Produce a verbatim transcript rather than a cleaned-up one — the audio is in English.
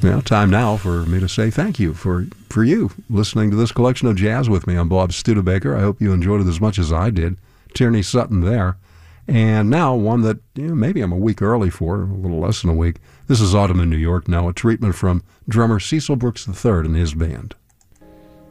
Well, time now for me to say thank you for, for you listening to this collection of jazz with me. I'm Bob Studebaker. I hope you enjoyed it as much as I did. Tierney Sutton there. And now one that you know, maybe I'm a week early for, a little less than a week. This is Autumn in New York now, a treatment from drummer Cecil Brooks the third and his band.